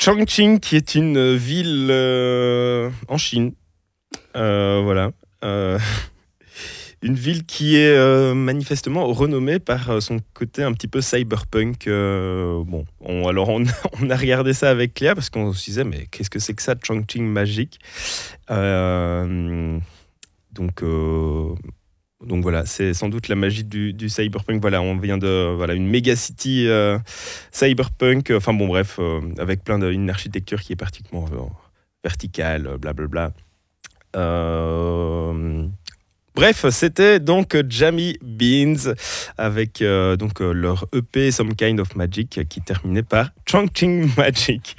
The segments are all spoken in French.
Chongqing, qui est une ville en Chine. Voilà. Euh, une ville qui est manifestement renommée par son côté un petit peu cyberpunk. Bon, on a regardé ça avec Cléa parce qu'on se disait, mais qu'est-ce que c'est que ça, Chongqing magique. Euh, donc, euh, donc voilà, c'est sans doute la magie du cyberpunk. Voilà, on vient de une méga city cyberpunk. Enfin bon, bref, avec une architecture qui est particulièrement verticale, blablabla. Euh, Bref, c'était donc Jamie Beans avec leur EP Some Kind of Magic qui terminait par Chongqing Magic.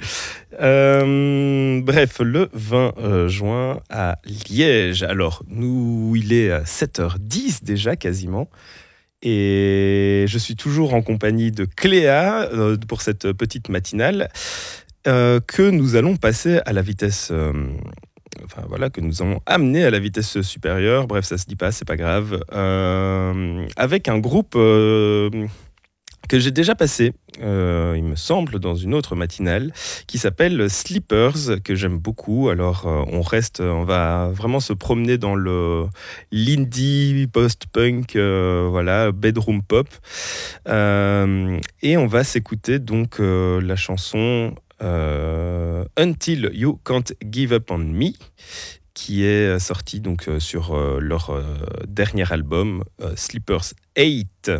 Bref, le 20 juin à Liège. Alors, il est 7h10 déjà quasiment. Et je suis toujours en compagnie de Cléa pour cette petite matinale que nous allons passer à la vitesse. Enfin voilà, que nous allons amener à la vitesse supérieure. Bref, ça se dit pas, c'est pas grave. Avec un groupe que j'ai déjà passé, il me semble, dans une autre matinale, qui s'appelle Sleepers, que j'aime beaucoup. Alors, on va vraiment se promener dans l'indie post-punk, voilà, bedroom pop, et on va s'écouter donc la chanson Until You Can't Give Up on Me, qui est sortie donc sur leur dernier album Sleepers 8.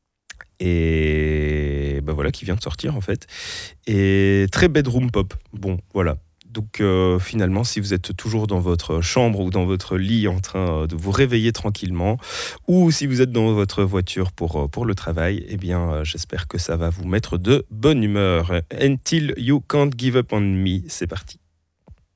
Et ben voilà, qui vient de sortir en fait, et très bedroom pop. Bon, voilà. Donc finalement, si vous êtes toujours dans votre chambre ou dans votre lit en train de vous réveiller tranquillement, ou si vous êtes dans votre voiture pour le travail, eh bien j'espère que ça va vous mettre de bonne humeur. Until You Can't Give Up on Me, c'est parti.